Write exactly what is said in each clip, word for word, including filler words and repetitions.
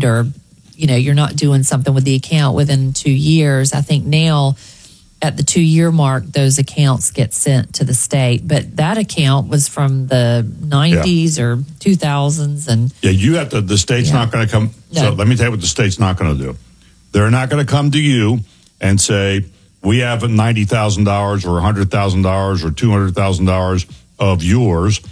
claimed, or, you know, you're not doing something with the account within two years. I think now at the two-year mark, those accounts get sent to the state. But that account was from the nineties yeah. or two thousands. And yeah, you have to, the state's yeah. not going to come. No. So let me tell you what the state's not going to do. They're not going to come to you and say, we have ninety thousand dollars or one hundred thousand dollars or two hundred thousand dollars of yours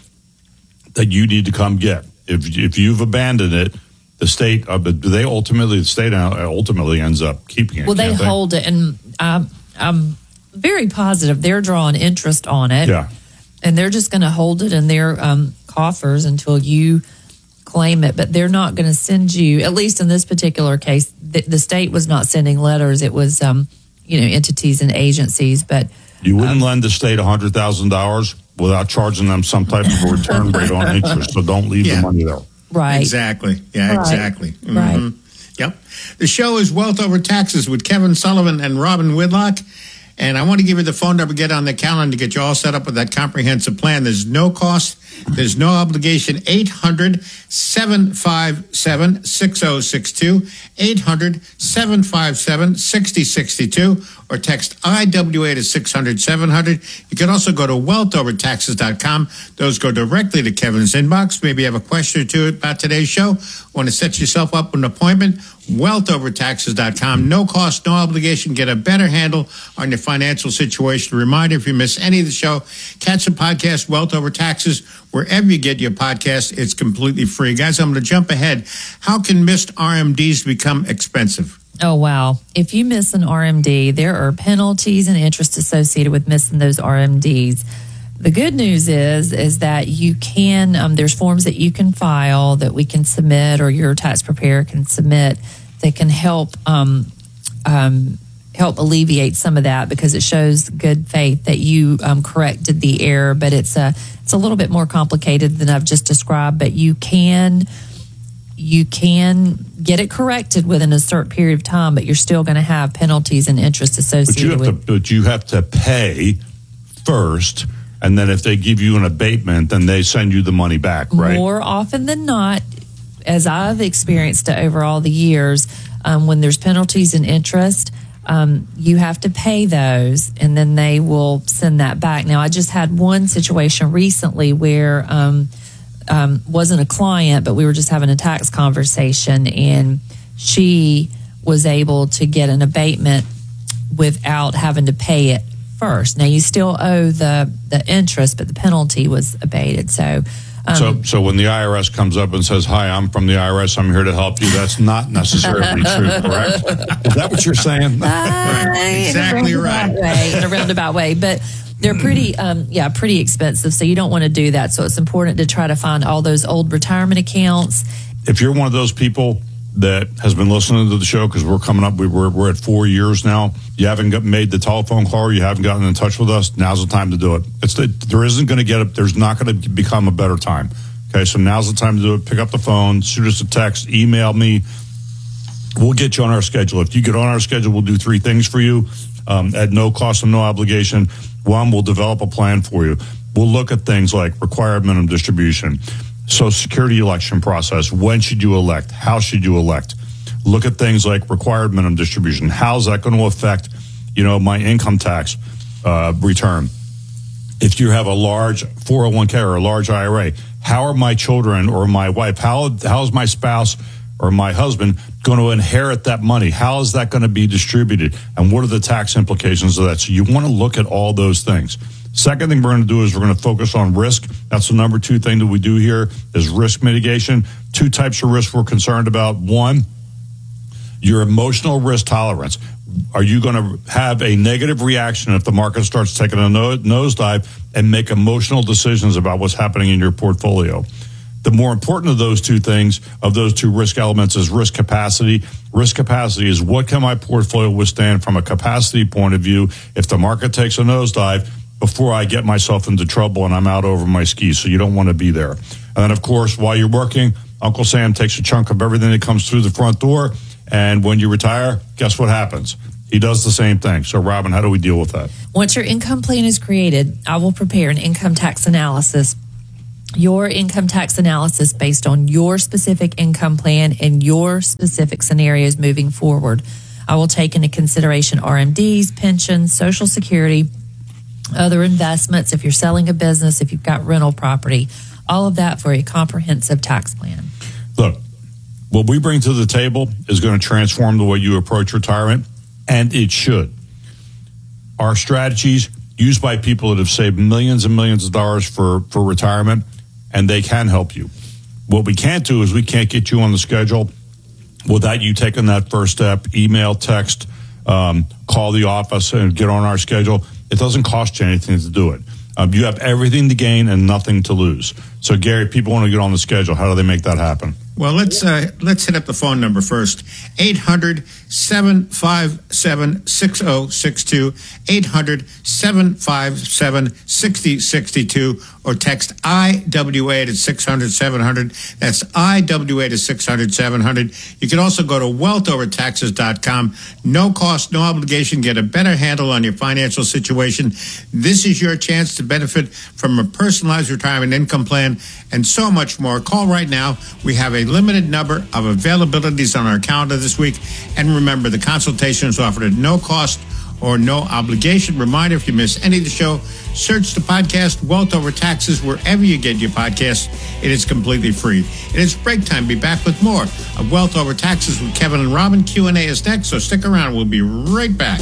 that you need to come get. If if you've abandoned it, the state, uh, they ultimately, the state ultimately ends up keeping it. Well, they, they hold it, and um, I'm very positive they're drawing interest on it. Yeah. And they're just going to hold it in their um, coffers until you claim it. But they're not going to send you, at least in this particular case, the, the state was not sending letters. It was, um, you know, entities and agencies. But you wouldn't um, lend the state one hundred thousand dollars without charging them some type of return rate on interest. So don't leave yeah. the money there. Right. Exactly. Yeah, right. exactly. Mm-hmm. Right. Yep. The show is Wealth Over Taxes with Kevin Sullivan and Robin Whitlock. And I want to give you the phone number, get on the calendar to get you all set up with that comprehensive plan. There's no cost. There's no obligation. eight hundred, seven five seven, six oh six two. eight hundred, seven five seven, six oh six two. Or text I W A to six hundred, seven hundred. You can also go to wealth over taxes dot com. Those go directly to Kevin's inbox. Maybe you have a question or two about today's show. Want to set yourself up with an appointment? wealth over taxes dot com. No cost, no obligation. Get a better handle on your financial situation. Reminder, if you miss any of the show, catch the podcast, Wealth Over Taxes, wherever you get your podcast. It's completely free. Guys, I'm going to jump ahead. How can missed R M Ds become expensive? Oh, wow. If you miss an R M D, there are penalties and interest associated with missing those R M Ds. The good news is, is that you can, um, there's forms that you can file that we can submit, or your tax preparer can submit, that can help um, um, help alleviate some of that, because it shows good faith that you um, corrected the error. But it's a, it's a little bit more complicated than I've just described, but you can... You can get it corrected within a certain period of time, but you're still going to have penalties and interest associated but you have with to, But you have to pay first, and then if they give you an abatement, then they send you the money back, right? More often than not, as I've experienced it over all the years, um, when there's penalties and interest, um, you have to pay those, and then they will send that back. Now, I just had one situation recently where... Um, Um, wasn't a client, but we were just having a tax conversation, and she was able to get an abatement without having to pay it first. Now, you still owe the, the interest, but the penalty was abated. So, um, so, so when the I R S comes up and says, "Hi, I'm from the I R S. I'm here to help you," that's not necessarily true, correct? Is that what you're saying? Uh, exactly in right. Way, in a roundabout way, but. They're pretty, um, yeah, pretty expensive. So you don't want to do that. So it's important to try to find all those old retirement accounts. If you're one of those people that has been listening to the show, because we're coming up, we we're, we're at four years now, you haven't got, made the telephone call, or you haven't gotten in touch with us, now's the time to do it. It's the, there isn't going to get it. There's not going to become a better time. Okay, so now's the time to do it. Pick up the phone, shoot us a text, email me. We'll get you on our schedule. If you get on our schedule, we'll do three things for you um, at no cost and no obligation. One, we'll develop a plan for you. We'll look at things like required minimum distribution, Social Security election process. When should you elect? How should you elect? Look at things like required minimum distribution. How's that going to affect, you know, my income tax uh, return? If you have a large four oh one k or a large I R A, how are my children or my wife, how how is my spouse or my husband going to inherit that money? How is that going to be distributed? And what are the tax implications of that? So you want to look at all those things. Second thing we're going to do is we're going to focus on risk. That's the number two thing that we do here is risk mitigation. Two types of risk we're concerned about. One, your emotional risk tolerance. Are you going to have a negative reaction if the market starts taking a nosedive and make emotional decisions about what's happening in your portfolio? The more important of those two things, of those two risk elements, is risk capacity. Risk capacity is what can my portfolio withstand from a capacity point of view if the market takes a nosedive before I get myself into trouble and I'm out over my skis. So you don't want to be there. And then, of course, while you're working, Uncle Sam takes a chunk of everything that comes through the front door. And when you retire, guess what happens? He does the same thing. So, Robin, how do we deal with that? Once your income plan is created, I will prepare an income tax analysis. your income tax analysis based on your specific income plan and your specific scenarios moving forward. I will take into consideration R M Ds, pensions, Social Security, other investments, if you're selling a business, if you've got rental property, all of that for a comprehensive tax plan. Look, what we bring to the table is going to transform the way you approach retirement, and it should. Our strategies used by people that have saved millions and millions of dollars for, for retirement, and they can help you. What we can't do is we can't get you on the schedule without you taking that first step, email, text, um, call the office and get on our schedule. It doesn't cost you anything to do it. Um, you have everything to gain and nothing to lose. So, Gary, people want to get on the schedule. How do they make that happen? Well, let's uh, let's hit up the phone number first. eight hundred, seven five seven, six oh six two, eight hundred, seven five seven, six oh six two, or text I W A to six hundred, seven hundred. That's I W A to six hundred, seven hundred. You can also go to wealth over taxes dot com. No cost, no obligation. Get a better handle on your financial situation. This is your chance to benefit from a personalized retirement income plan and so much more. Call right now. We have a limited number of availabilities on our calendar this week. And remember, the consultation is offered at no cost or no obligation. Reminder, if you miss any of the show, search the podcast Wealth Over Taxes wherever you get your podcasts. It is completely free. It is break time. Be back with more of Wealth Over Taxes with Kevin and Robin. Q and A is next, so stick around. We'll be right back.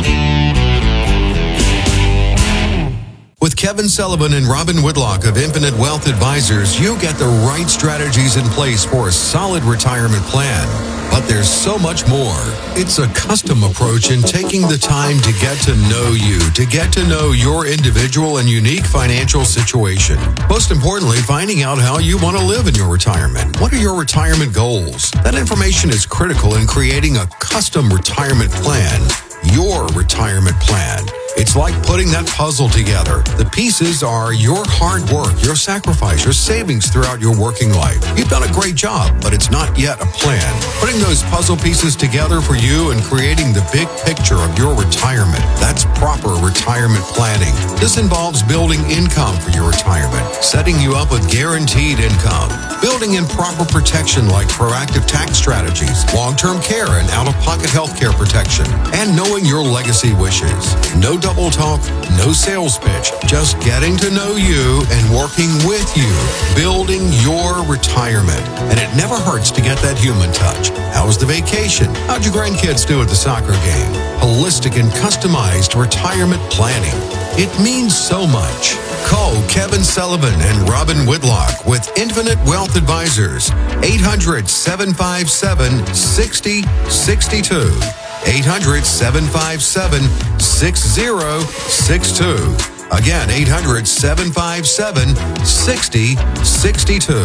With Kevin Sullivan and Robin Whitlock of Infinite Wealth Advisors, you get the right strategies in place for a solid retirement plan. But there's so much more. It's a custom approach in taking the time to get to know you, to get to know your individual and unique financial situation. Most importantly, finding out how you want to live in your retirement. What are your retirement goals? That information is critical in creating a custom retirement plan. Your retirement plan. It's like putting that puzzle together. The pieces are your hard work, your sacrifice, your savings throughout your working life. You've done a great job, but it's not yet a plan. Putting those puzzle pieces together for you and creating the big picture of your retirement. That's proper retirement planning. This involves building income for your retirement, setting you up with guaranteed income, building in proper protection like proactive tax strategies, long-term care and out-of-pocket health care protection, and knowing your legacy wishes. No double talk, no sales pitch, just getting to know you and working with you, building your retirement. And it never hurts to get that human touch. How was the vacation? How'd your grandkids do at the soccer game? Holistic and customized retirement planning. It means so much. Call Kevin Sullivan and Robin Whitlock with Infinite Wealth Advisors. eight hundred, seven five seven, six oh six two. eight hundred, seven five seven, six oh six two. Again, eight hundred, seven five seven, six oh six two.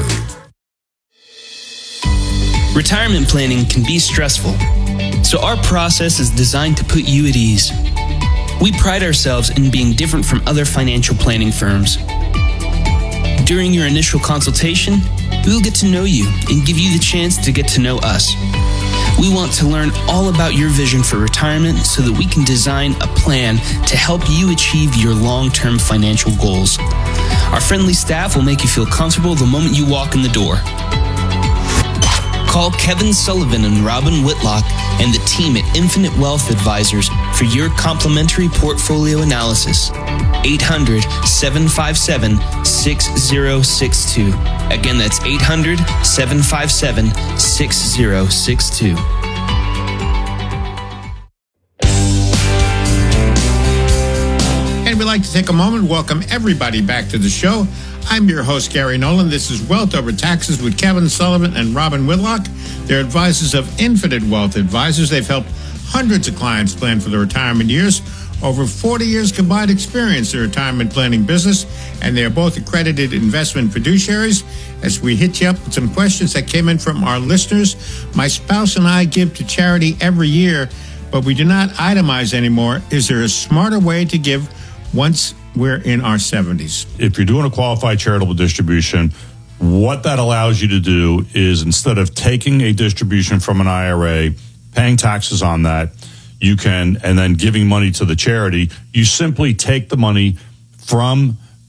Retirement planning can be stressful, so our process is designed to put you at ease. We pride ourselves in being different from other financial planning firms. During your initial consultation, we will get to know you and give you the chance to get to know us. We want to learn all about your vision for retirement so that we can design a plan to help you achieve your long-term financial goals. Our friendly staff will make you feel comfortable the moment you walk in the door. Call Kevin Sullivan and Robin Whitlock and the team at Infinite Wealth Advisors for your complimentary portfolio analysis. eight hundred, seven five seven, six oh six two. Again, that's eight hundred, seven five seven, six oh six two. And we'd like to take a moment and welcome everybody back to the show. I'm your host, Gary Nolan. This is Wealth Over Taxes with Kevin Sullivan and Robin Whitlock. They're advisors of Infinite Wealth Advisors. They've helped hundreds of clients plan for their retirement years. Over forty years combined experience in the retirement planning business, and they are both accredited investment fiduciaries. As we hit you up with some questions that came in from our listeners, my spouse and I give to charity every year, but we do not itemize anymore. Is there a smarter way to give once we're in our seventies? If you're doing a qualified charitable distribution, what that allows you to do is, instead of taking a distribution from an I R A, paying taxes on that, you can, and then giving money to the charity, you simply take the money from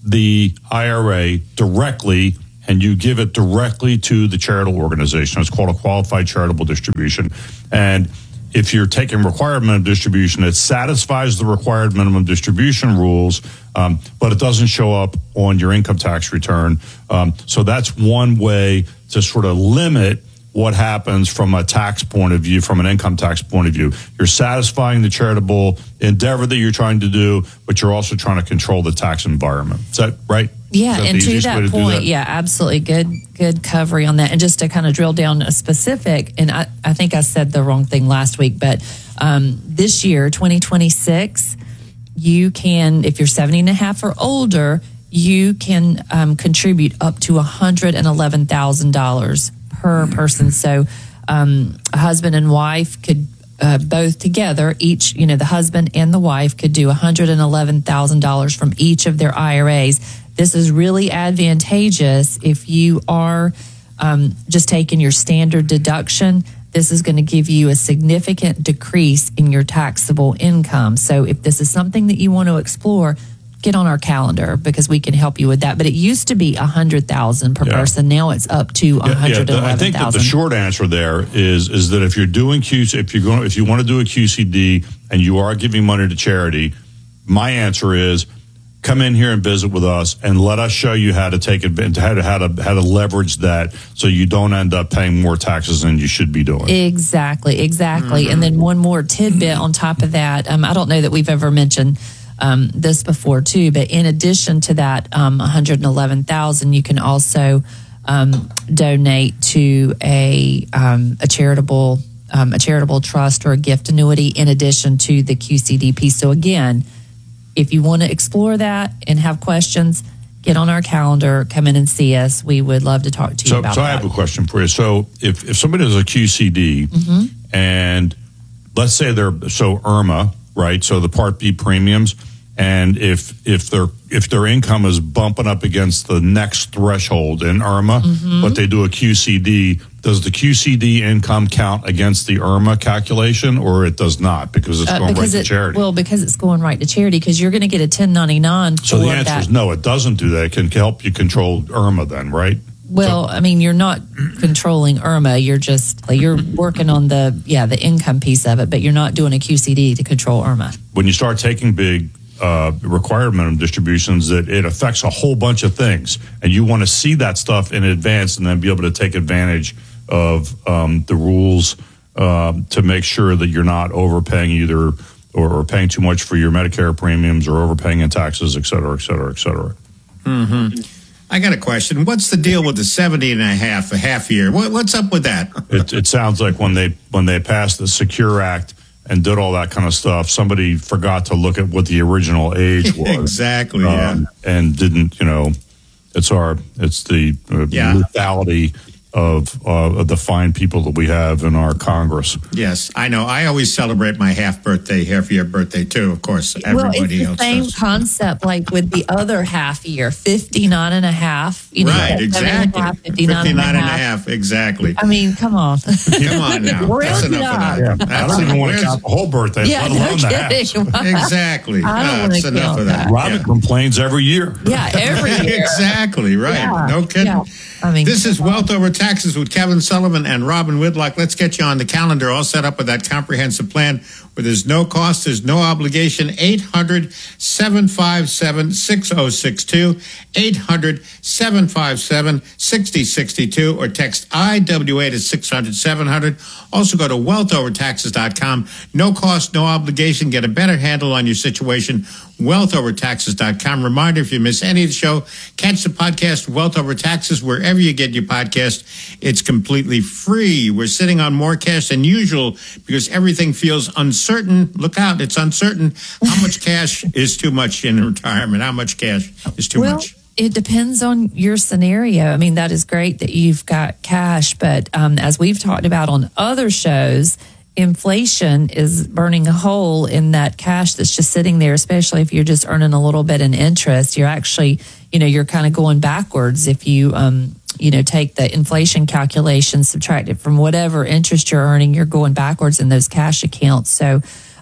the I R A directly and you give it directly to the charitable organization. It's called a qualified charitable distribution. And if you're taking required minimum distribution, it satisfies the required minimum distribution rules, um, but it doesn't show up on your income tax return. Um, so that's one way to sort of limit what happens from a tax point of view, from an income tax point of view. You're satisfying the charitable endeavor that you're trying to do, but you're also trying to control the tax environment. Is that right? Yeah, that and to that to point, that? yeah, absolutely. Good good covering on that. And just to kind of drill down a specific, and I, I think I said the wrong thing last week, but um, this year, twenty twenty-six, you can, if you're seventy and a half or older, you can um, contribute up to one hundred eleven thousand dollars per person. So um, a husband and wife could uh, both together, each, you know, the husband and the wife could do one hundred eleven thousand dollars from each of their I R As. This is really advantageous if you are um, just taking your standard deduction. This is going to give you a significant decrease in your taxable income. So if this is something that you want to explore, get on our calendar because we can help you with that. But it used to be a hundred thousand per Yeah. person. Now it's up to one hundred Yeah, eleven thousand. yeah, I think that the short answer there is is that if you're doing Q, if you're going, if you want to do a Q C D and you are giving money to charity, my answer is come in here and visit with us and let us show you how to take advantage, how to how to how to leverage that, so you don't end up paying more taxes than you should be doing. Exactly, exactly. Mm-hmm. And then one more tidbit on top of that. Um, I don't know that we've ever mentioned Um, this before too, but in addition to that um, one hundred eleven thousand, you can also um, donate to a um, a charitable um, a charitable trust or a gift annuity in addition to the Q C D piece. So again, if you want to explore that and have questions, get on our calendar, come in and see us. We would love to talk to you so, about so that. I have a question for you. So if if somebody does a Q C D mm-hmm. and let's say they're so IRMA, right? So the Part B premiums, and if if their if their income is bumping up against the next threshold in IRMA, mm-hmm. but they do a Q C D, does the Q C D income count against the IRMA calculation, or it does not because it's Uh, going because right it, to charity? Well, because it's going right to charity, because you're going to get a ten ninety-nine. So the answer that. is no, it doesn't do that. It can help you control IRMA then, right? Well, I mean, you're not controlling IRMA. You're just you're working on the yeah the income piece of it, but you're not doing a Q C D to control IRMA. When you start taking big uh, required minimum distributions, that it affects a whole bunch of things, and you want to see that stuff in advance, and then be able to take advantage of um, the rules um, to make sure that you're not overpaying either or, or paying too much for your Medicare premiums or overpaying in taxes, et cetera, et cetera, et cetera. Mm-hmm. I got a question. What's the deal with the seventy and a half, a half year? What, what's up with that? It, it sounds like when they when they passed the Secure Act and did all that kind of stuff, somebody forgot to look at what the original age was. Exactly, um, yeah. And didn't, you know, it's our, it's the uh, Yeah. lethality of, uh, of the fine people that we have in our Congress. Yes, I know. I always celebrate my half birthday, half year birthday too. Of course, Well, everybody it's the else same does. concept like with the other half year, fifty-nine and a half. You know, Right, seven exactly. and a half, fifty-nine, fifty-nine and a half. exactly. I mean, come on. Come on now. Round That's it enough of up. that. Yeah. That's I don't even enough. want to Where's- count the whole birthday, Yeah, let no alone the half. kidding. Exactly. I don't Ah, wanna That's enough count of that. that. Robin Yeah. complains every year. Yeah, every year. Exactly, right. Yeah, No kidding. yeah. I mean, This is Wealth Over Taxes with Kevin Sullivan and Robin Whitlock. Let's get you on the calendar, all set up with that comprehensive plan where there's no cost, there's no obligation. eight hundred, seven five seven, six oh six two, eight hundred, seven five seven, six oh six two, or text I W A to six hundred, seven hundred. Also go to wealth over taxes dot com. No cost, no obligation. Get a better handle on your situation. wealth over taxes dot com. Reminder, if you miss any of the show, catch the podcast Wealth Over Taxes wherever you get your podcast. It's completely free. We're sitting on more cash than usual because everything feels uncertain. Look out, it's uncertain. How much cash is too much in retirement? How much cash is too well, much? it depends on your scenario. I mean, that is great that you've got cash, but um, as we've talked about on other shows, inflation is burning a hole in that cash that's just sitting there, especially if you're just earning a little bit in interest. You're actually, you know, you're kind of going backwards if you, um, you know, take the inflation calculation, subtract it from whatever interest you're earning, you're going backwards in those cash accounts. So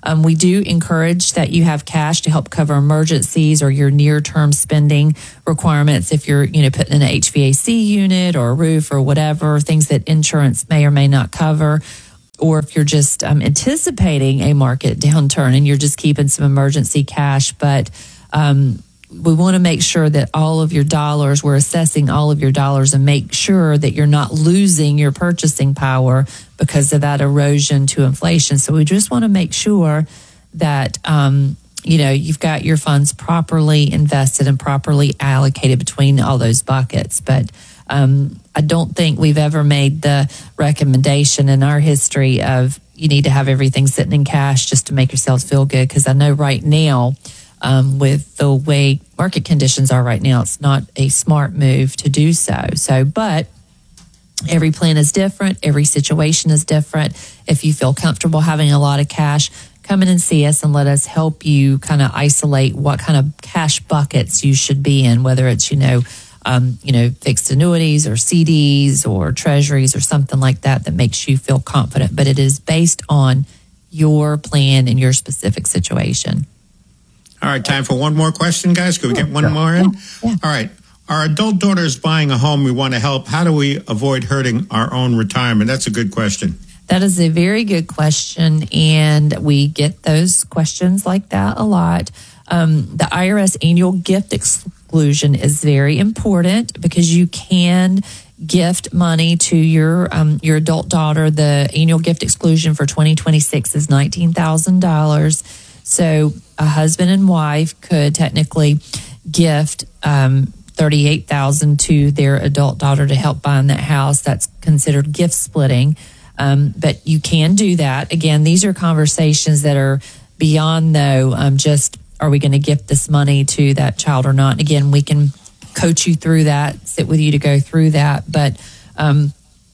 Um, we do encourage that you have cash to help cover emergencies or your near-term spending requirements if you're, you know, putting in an H V A C unit or a roof or whatever, things that insurance may or may not cover. Or if you're just um, anticipating a market downturn and you're just keeping some emergency cash. But um, we want to make sure that all of your dollars, we're assessing all of your dollars and make sure that you're not losing your purchasing power because of that erosion to inflation. So we just want to make sure that, um, you know, you've got your funds properly invested and properly allocated between all those buckets. But um, I don't think we've ever made the recommendation in our history of you need to have everything sitting in cash just to make yourselves feel good. Because I know right now, um, with the way market conditions are right now, it's not a smart move to do so. So, but every plan is different. Every situation is different. If you feel comfortable having a lot of cash, come in and see us and let us help you kind of isolate what kind of cash buckets you should be in, whether it's, you know, Um, you know, fixed annuities or C Ds or treasuries or something like that that makes you feel confident. But it is based on your plan and your specific situation. All right, time for one more question, guys. Could we get one more in? Yeah. All right. Our adult daughter is buying a home. We want to help. How do we avoid hurting our own retirement? That's a good question. That is a very good question. And we get those questions like that a lot. Um, the I R S annual gift exclusion is very important because you can gift money to your um, your adult daughter. The annual gift exclusion for twenty twenty-six is nineteen thousand dollars. So a husband and wife could technically gift um, thirty-eight thousand dollars to their adult daughter to help buy in that house. That's considered gift splitting. Um, but you can do that. Again, these are conversations that are beyond, though, um, just are we going to gift this money to that child or not? And again, we can coach you through that, sit with you to go through that. But um,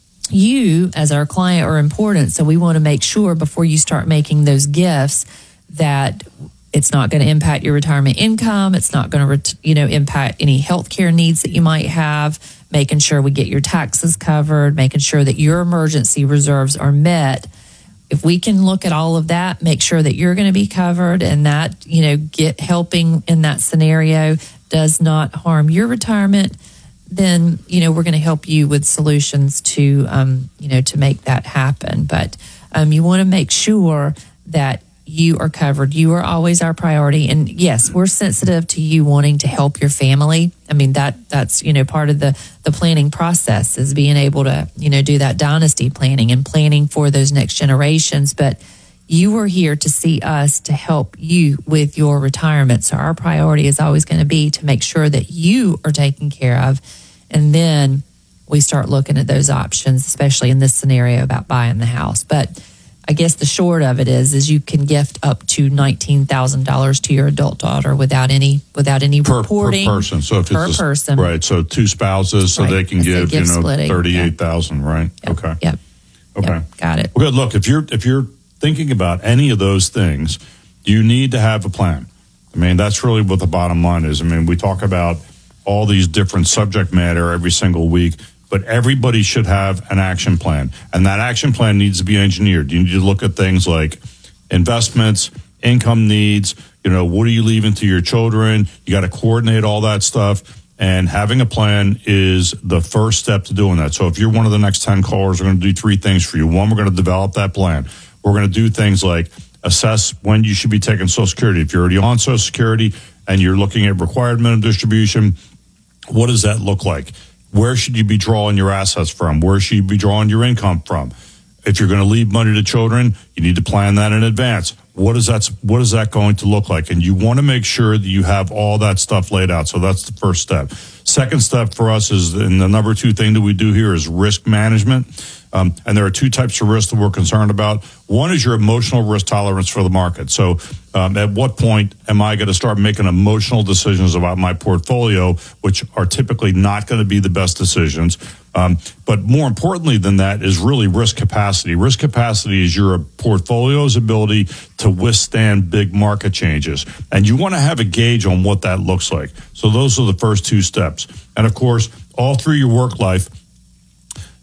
you, as our client, are important. So we want to make sure before you start making those gifts that it's not going to impact your retirement income. It's not going to, you know, impact any healthcare needs that you might have. Making sure we get your taxes covered, making sure that your emergency reserves are met. If we can look at all of that, make sure that you're going to be covered, and that, you know, get helping in that scenario does not harm your retirement, then, you know, we're going to help you with solutions to, um, you know, to make that happen. But um, you want to make sure that you are covered. You are always our priority. And yes, we're sensitive to you wanting to help your family. I mean, that that's, you know, part of the, the planning process is being able to, you know, do that dynasty planning and planning for those next generations. But you are here to see us to help you with your retirement. So our priority is always going to be to make sure that you are taken care of. And then we start looking at those options, especially in this scenario about buying the house. But I guess the short of it is, is you can gift up to nineteen thousand dollars to your adult daughter without any, without any per, reporting. Per person. So if per it's a, person. Right. So two spouses, so right. they can That's give, you know, splitting. thirty-eight thousand, yeah. Right? Yep. Okay. Yep. Okay. Yep. Got it. Well, good. Look, if you're, if you're thinking about any of those things, you need to have a plan. I mean, that's really what the bottom line is. I mean, we talk about all these different subject matter every single week, but everybody should have an action plan. And that action plan needs to be engineered. You need to look at things like investments, income needs, you know, what are you leaving to your children? You got to coordinate all that stuff. And having a plan is the first step to doing that. So if you're one of the next ten callers, we're going to do three things for you. One, we're going to develop that plan. We're going to do things like assess when you should be taking Social Security. If you're already on Social Security and you're looking at required minimum distribution, what does that look like? Where should you be drawing your assets from? Where should you be drawing your income from? If you're going to leave money to children, you need to plan that in advance. What is that, what is that going to look like? And you want to make sure that you have all that stuff laid out. So that's the first step. Second step for us is, and the number two thing that we do here is risk management. Um, and there are two types of risk that we're concerned about. One is your emotional risk tolerance for the market. So um, at what point am I going to start making emotional decisions about my portfolio, which are typically not going to be the best decisions? Um, but more importantly than that is really risk capacity. Risk capacity is your portfolio's ability to withstand big market changes. And you want to have a gauge on what that looks like. So those are the first two steps. And of course, all through your work life,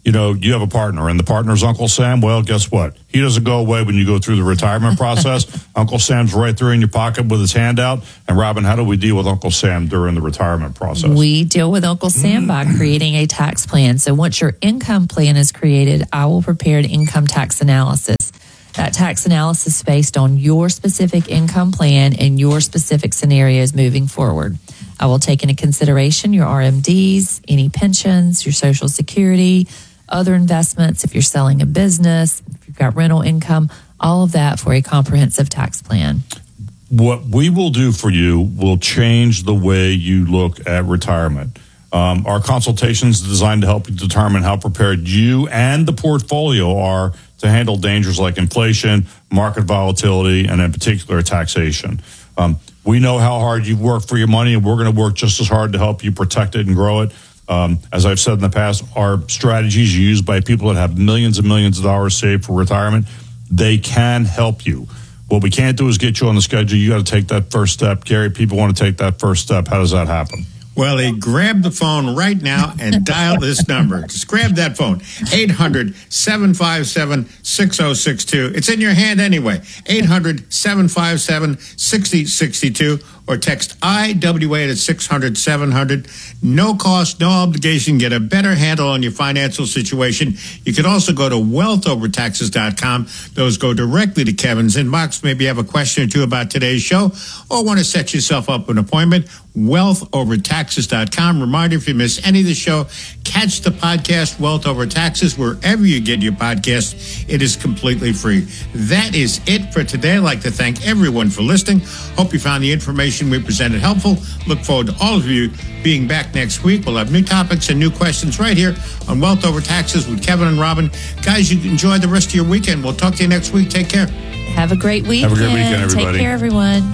you know, you have a partner and the partner's Uncle Sam. Well, guess what? He doesn't go away when you go through the retirement process. Uncle Sam's right there in your pocket with his hand out. And Robin, how do we deal with Uncle Sam during the retirement process? We deal with Uncle Sam by creating a tax plan. So once your income plan is created, I will prepare an income tax analysis. That tax analysis is based on your specific income plan and your specific scenarios moving forward. I will take into consideration your R M Ds, any pensions, your Social Security, other investments, if you're selling a business, if you've got rental income, all of that for a comprehensive tax plan. What we will do for you will change the way you look at retirement. Um, our consultations are designed to help you determine how prepared you and the portfolio are to handle dangers like inflation, market volatility, and in particular taxation. Um, we know how hard you've worked for your money, and we're going to work just as hard to help you protect it and grow it. Um, as I've said in the past, our strategies are used by people that have millions and millions of dollars saved for retirement. They can help you. What we can't do is get you on the schedule. You got to take that first step. Gary, people want to take that first step. How does that happen? Well, they grab the phone right now and dial this number. Just grab that phone, eight hundred, seven five seven, six oh six two. It's in your hand anyway, eight hundred, seven five seven, six oh six two, or text I W A to six hundred, seven hundred. No cost, no obligation. Get a better handle on your financial situation. You can also go to wealth over taxes dot com. Those go directly to Kevin's inbox. Maybe you have a question or two about today's show or want to set yourself up an appointment. wealth over taxes dot com. Reminder, if you miss any of the show, catch the podcast Wealth Over Taxes wherever you get your podcast. It is completely free. That is it for today. I'd like to thank everyone for listening. Hope you found the information we presented helpful. Look forward to all of you being back next week. We'll have new topics and new questions right here on Wealth Over Taxes with Kevin and Robin. Guys, you enjoy the rest of your weekend. We'll talk to you next week. Take care. Have a great weekend. Have a great weekend, everybody. Take care, everyone.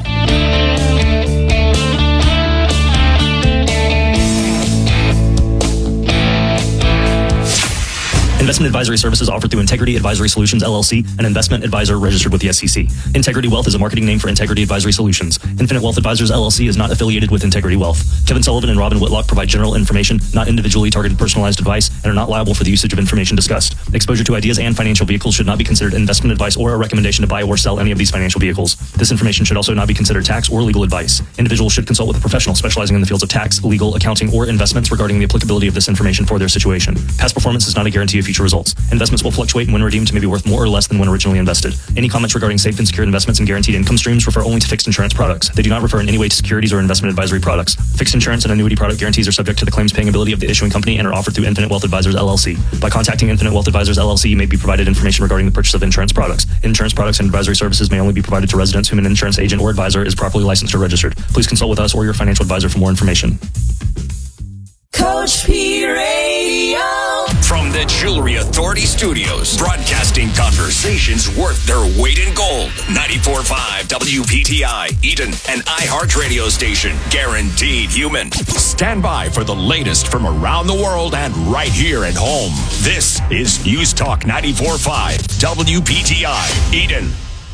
Investment advisory services offered through Integrity Advisory Solutions, L L C, an investment advisor registered with the S E C. Integrity Wealth is a marketing name for Integrity Advisory Solutions. Infinite Wealth Advisors, L L C is not affiliated with Integrity Wealth. Kevin Sullivan and Robin Whitlock provide general information, not individually targeted personalized advice, and are not liable for the usage of information discussed. Exposure to ideas and financial vehicles should not be considered investment advice or a recommendation to buy or sell any of these financial vehicles. This information should also not be considered tax or legal advice. Individuals should consult with a professional specializing in the fields of tax, legal, accounting, or investments regarding the applicability of this information for their situation. Past performance is not a guarantee of future results. Investments will fluctuate and when redeemed may be worth more or less than when originally invested. Any comments regarding safe and secure investments and guaranteed income streams refer only to fixed insurance products. They do not refer in any way to securities or investment advisory products. Fixed insurance and annuity product guarantees are subject to the claims paying ability of the issuing company and are offered through Infinite Wealth Advisors, L L C. By contacting Infinite Wealth Advisors, L L C, you may be provided information regarding the purchase of insurance products. Insurance products and advisory services may only be provided to residents whom an insurance agent or advisor is properly licensed or registered. Please consult with us or your financial advisor for more information. Coach P Radio. From the Jewelry Authority Studios, broadcasting conversations worth their weight in gold. ninety-four point five W P T I, Eden, an iHeart radio station, guaranteed human. Stand by for the latest from around the world and right here at home. This is News Talk ninety-four point five W P T I, Eden.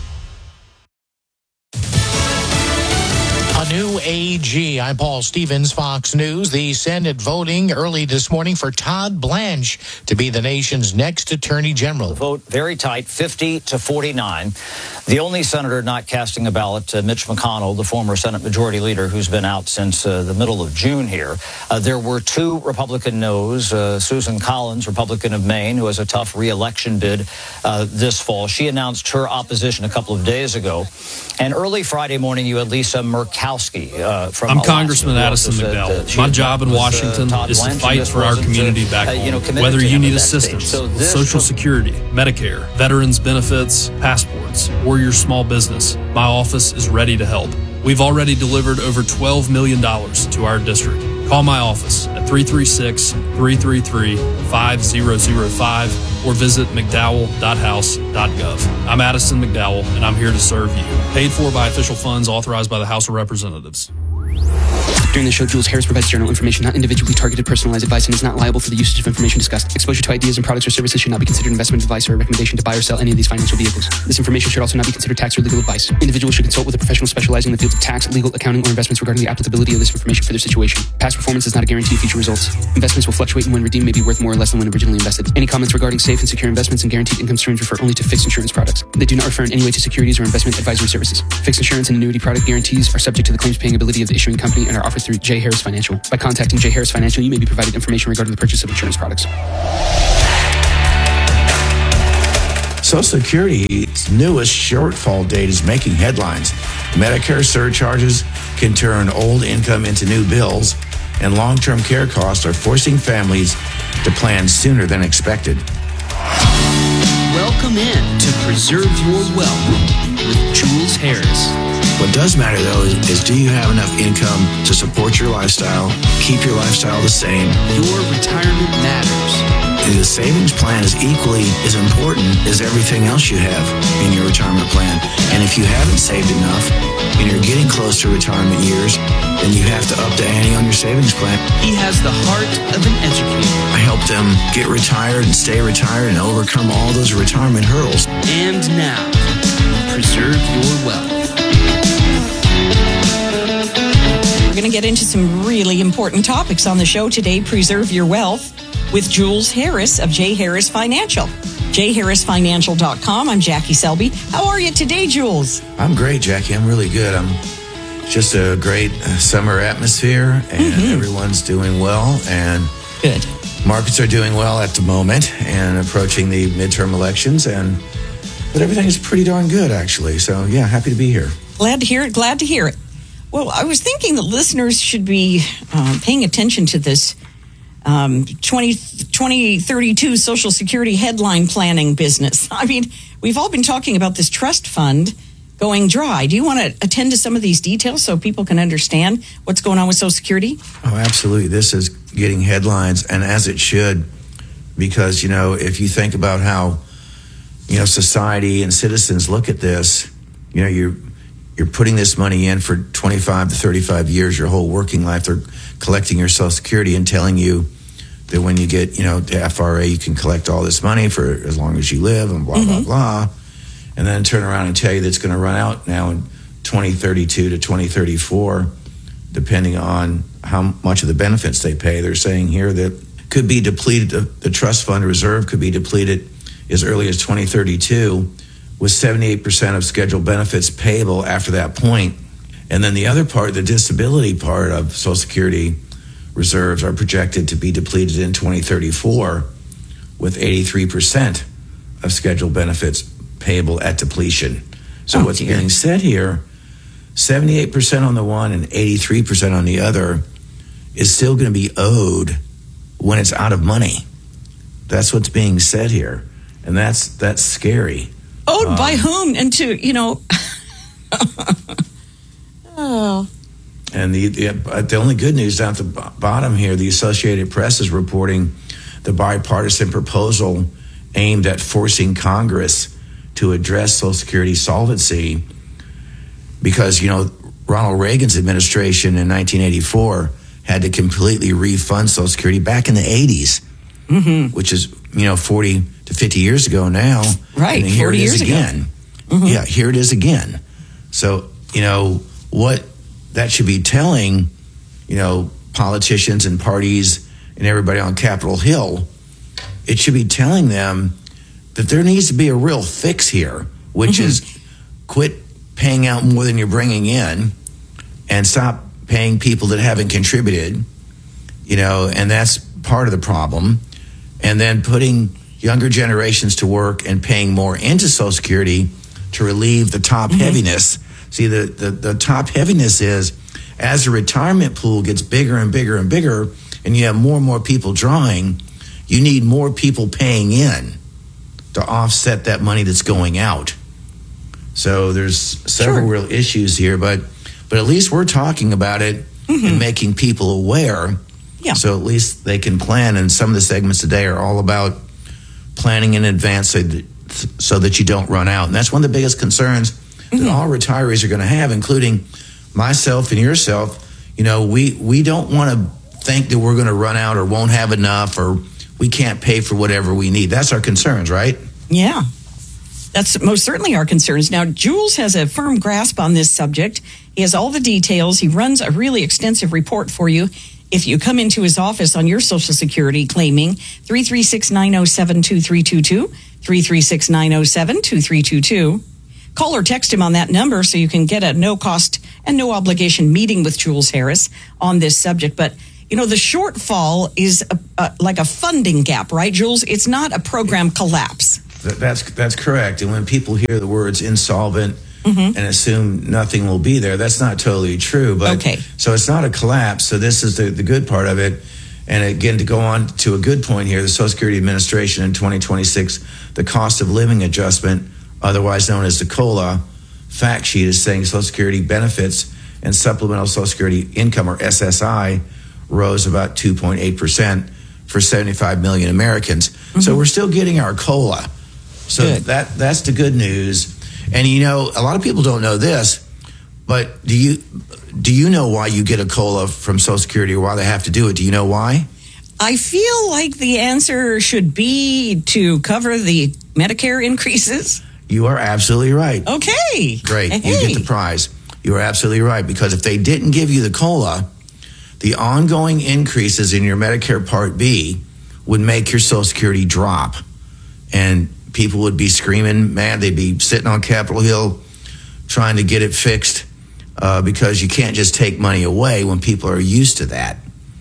A new A G. I'm Paul Stevens, Fox News. The Senate voting early this morning for Todd Blanche to be the nation's next Attorney General. The vote very tight, fifty to forty-nine. The only senator not casting a ballot, uh, Mitch McConnell, the former Senate Majority Leader, who's been out since uh, the middle of June here. Uh, there were two Republican no's. Uh, Susan Collins, Republican of Maine, who has a tough re-election bid uh, this fall. She announced her opposition a couple of days ago. And early Friday morning, you had Lisa Murkowski uh, from I'm Alaska, Congressman Addison McDowell. My job in Washington uh, is to fight for our community back home. Uh, you know, Whether you need assistance so with Social Security, Medicare, veterans benefits, passports, or your small business, my office is ready to help. We've already delivered over twelve million dollars to our district. Call my office at three three six, three three three, five zero zero five or visit mcdowell dot house dot gov. I'm Addison McDowell, and I'm here to serve you. Paid for by official funds authorized by the House of Representatives. During the show, Jules Harris provides general information, not individually targeted personalized advice, and is not liable for the usage of information discussed. Exposure to ideas and products or services should not be considered investment advice or a recommendation to buy or sell any of these financial vehicles. This information should also not be considered tax or legal advice. Individuals should consult with a professional specializing in the fields of tax, legal, accounting, or investments regarding the applicability of this information for their situation. Past performance is not a guarantee of future results. Investments will fluctuate and when redeemed may be worth more or less than when originally invested. Any comments regarding safe and secure investments and guaranteed income streams refer only to fixed insurance products. They do not refer in any way to securities or investment advisory services. Fixed insurance and annuity product guarantees are subject to the claims paying ability of the issuing company and are offered through J. Harris Financial. By contacting J. Harris Financial, you may be provided information regarding the purchase of insurance products. Social Security's newest shortfall date is making headlines. Medicare surcharges can turn old income into new bills, and long-term care costs are forcing families to plan sooner than expected. Welcome in to Preserve Your Wealth with Jules Harris. What does matter, though, is, is do you have enough income to support your lifestyle, keep your lifestyle the same? Your retirement matters. The savings plan is equally as important as everything else you have in your retirement plan. And if you haven't saved enough and you're getting close to retirement years, then you have to up the ante on your savings plan. He has the heart of an educator. I help them get retired and stay retired and overcome all those retirement hurdles. And now, Preserve Your Wealth. We're going to get into some really important topics on the show today. Preserve Your Wealth with Jules Harris of J. Harris Financial. j harris financial dot com. I'm Jackie Selby. How are you today, Jules? I'm great, Jackie. I'm really good. I'm just a great summer atmosphere, and mm-hmm. everyone's doing well. And good. Markets are doing well at the moment and approaching the midterm elections. And but everything is pretty darn good, actually. So, yeah, happy to be here. Glad to hear it. Glad to hear it. Well, I was thinking that listeners should be uh, paying attention to this um, twenty, twenty thirty-two Social Security headline planning business. I mean, we've all been talking about this trust fund going dry. Do you want to attend to some of these details so people can understand what's going on with Social Security? Oh, absolutely. This is getting headlines, and as it should, because, you know, if you think about how, you know, society and citizens look at this, you know, you're You're putting this money in for twenty-five to thirty-five years, your whole working life. They're collecting your Social Security and telling you that when you get, you know, to F R A, you can collect all this money for as long as you live and blah, mm-hmm. blah, blah. And then turn around and tell you that it's going to run out now in twenty thirty-two to twenty thirty-four, depending on how much of the benefits they pay. They're saying here that could be depleted, the trust fund reserve could be depleted as early as twenty thirty-two, with seventy-eight percent of scheduled benefits payable after that point. And then the other part, the disability part of Social Security reserves, are projected to be depleted in twenty thirty-four with eighty-three percent of scheduled benefits payable at depletion. So oh, what's dear. being said here, seventy-eight percent on the one and eighty-three percent on the other is still going to be owed when it's out of money. That's what's being said here. And that's that's scary. Owed um, by whom? And to, you know... oh. And the, the the only good news down at the bottom here, the Associated Press is reporting the bipartisan proposal aimed at forcing Congress to address Social Security solvency, because, you know, Ronald Reagan's administration in nineteen eighty-four had to completely refund Social Security back in the eighties, mm-hmm. which is, you know, forty to fifty years ago now. Right, and here forty it is years again. ago. Mm-hmm. Yeah, here it is again. So, you know, what that should be telling, you know, politicians and parties and everybody on Capitol Hill, it should be telling them that there needs to be a real fix here, which mm-hmm. is quit paying out more than you're bringing in and stop paying people that haven't contributed, you know, and that's part of the problem. And then putting younger generations to work and paying more into Social Security to relieve the top mm-hmm. heaviness. See, the, the, the top heaviness is as the retirement pool gets bigger and bigger and bigger, and you have more and more people drawing, you need more people paying in to offset that money that's going out. So there's several sure. real issues here, but but at least we're talking about it mm-hmm. and making people aware. Yeah. So at least they can plan. And some of the segments today are all about planning in advance so that, so that you don't run out. And that's one of the biggest concerns mm-hmm. that all retirees are going to have, including myself and yourself. you know, we, we don't want to think that we're going to run out or won't have enough or we can't pay for whatever we need. That's our concerns, right? Yeah. That's most certainly our concerns. Now, Jules has a firm grasp on this subject. He has all the details. He runs a really extensive report for you. If you come into his office on your Social Security claiming three three six, nine oh seven, two three two two, three three six, nine oh seven, two three two two. Call or text him on that number so you can get a no-cost and no-obligation meeting with Jules Harris on this subject. But, you know, the shortfall is a, a, like a funding gap, right, Jules? It's not a program collapse. That's, that's correct. And when people hear the words insolvent, Mm-hmm. and assume nothing will be there, that's not totally true. But okay. So it's not a collapse. So this is the, the good part of it. And again, to go on to a good point here, the Social Security Administration in twenty twenty-six, the cost of living adjustment, otherwise known as the COLA, fact sheet is saying Social Security benefits and supplemental Social Security income, or S S I, rose about two point eight percent for seventy-five million Americans. Mm-hmm. So we're still getting our COLA. So good. that that's the good news. And, you know, a lot of people don't know this, but do you do you know why you get a COLA from Social Security or why they have to do it? Do you know why? I feel like the answer should be to cover the Medicare increases. You are absolutely right. Okay. Great. Hey. You get the prize. You are absolutely right, because if they didn't give you the COLA, the ongoing increases in your Medicare Part B would make your Social Security drop. And people would be screaming, man, they'd be sitting on Capitol Hill trying to get it fixed uh, because you can't just take money away when people are used to that.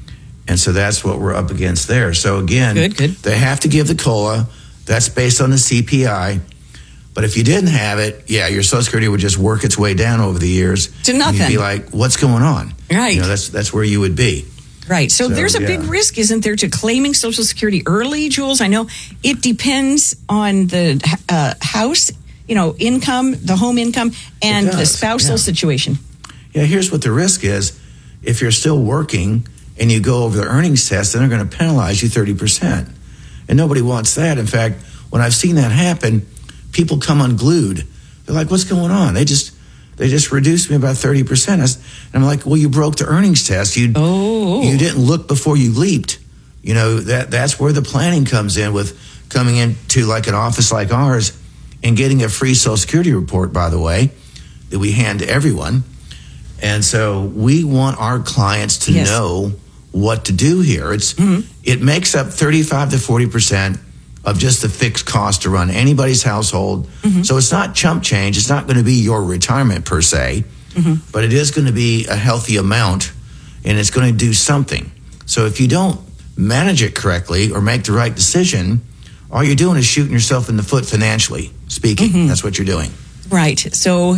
And so that's what we're up against there. So again, good, good. They have to give the COLA. That's based on the C P I. But if you didn't have it, yeah, your Social Security would just work its way down over the years. To nothing. And you'd be like, what's going on? Right. You know, that's, that's where you would be. Right. So, So, there's a yeah. big risk, isn't there, to claiming Social Security early, Jules? I know it depends on the uh, house, you know, income, the home income, and It does, the spousal yeah. situation. Yeah, here's what the risk is. If you're still working and you go over the earnings test, then they're going to penalize you thirty percent. And nobody wants that. In fact, when I've seen that happen, people come unglued. They're like, what's going on? They just... They just reduced me about thirty percent. And I'm like, well, you broke the earnings test. You oh. you didn't look before you leaped. You know, that that's where the planning comes in, with coming into like an office like ours and getting a free Social Security report, by the way, that we hand to everyone. And so we want our clients to yes. know what to do here. It's mm-hmm. It makes up thirty-five to forty percent of just the fixed cost to run anybody's household. Mm-hmm. So it's not chump change. It's not going to be your retirement per se, mm-hmm. but it is going to be a healthy amount, and it's going to do something. So if you don't manage it correctly or make the right decision, all you're doing is shooting yourself in the foot financially speaking. Mm-hmm. That's what you're doing. Right. So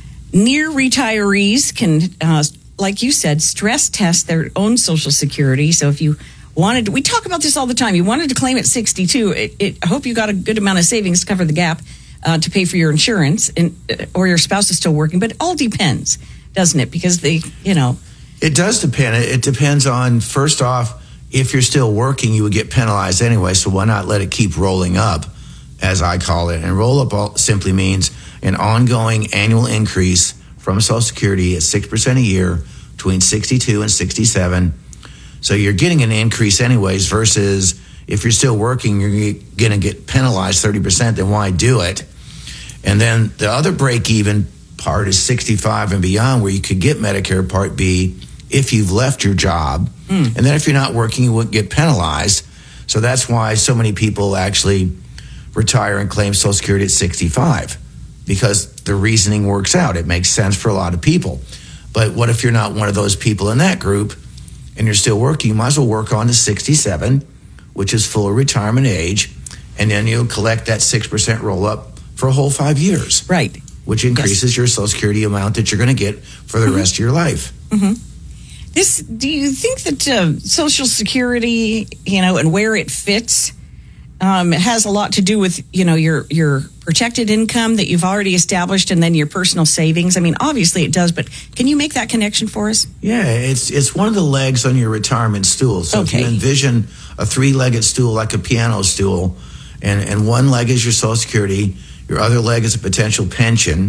near retirees can, uh, like you said, stress test their own Social Security. So if you wanted to, we talk about this all the time. You wanted to claim at sixty-two. It, it, I hope you got a good amount of savings to cover the gap uh, to pay for your insurance, and uh, or your spouse is still working. But it all depends, doesn't it? Because they, you know, it does depend. It depends on, first off, if you're still working, you would get penalized anyway. So why not let it keep rolling up, as I call it? And roll up all simply means an ongoing annual increase from Social Security at six percent a year between sixty-two and sixty-seven. So you're getting an increase anyways, versus if you're still working, you're going to get penalized thirty percent, then why do it? And then the other break-even part is sixty-five and beyond, where you could get Medicare Part B if you've left your job. Mm. And then if you're not working, you wouldn't get penalized. So that's why so many people actually retire and claim Social Security at sixty-five, because the reasoning works out. It makes sense for a lot of people. But what if you're not one of those people in that group and you're still working? You might as well work on to sixty-seven, which is full retirement age, and then you'll collect that six percent roll-up for a whole five years. Right. Which increases yes. your Social Security amount that you're going to get for the mm-hmm. rest of your life. Mm-hmm. This, do you think that uh, Social Security, you know, and where it fits, um, it has a lot to do with, you know, your your protected income that you've already established, and then your personal savings? I mean, obviously it does, but can you make that connection for us? Yeah, it's it's one of the legs on your retirement stool. So okay. if you envision a three-legged stool like a piano stool, and, and one leg is your Social Security, your other leg is a potential pension.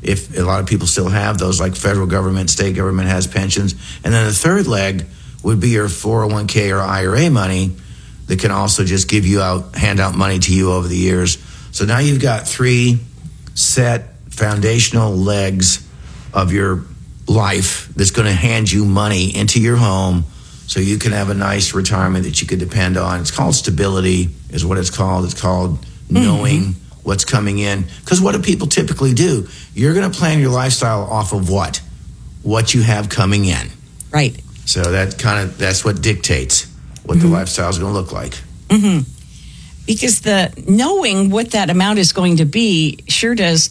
if a lot of people still have those, like federal government, state government has pensions. And then the third leg would be your four oh one k or I R A money that can also just give you out, hand out money to you over the years. So now you've got three set foundational legs of your life that's going to hand you money into your home so you can have a nice retirement that you can depend on. It's called stability is what it's called. It's called knowing mm-hmm. what's coming in. Because what do people typically do? You're going to plan your lifestyle off of what? What you have coming in. Right. So that kind of, that's what dictates what mm-hmm. the lifestyle is going to look like. Mm-hmm. Because the knowing what that amount is going to be sure does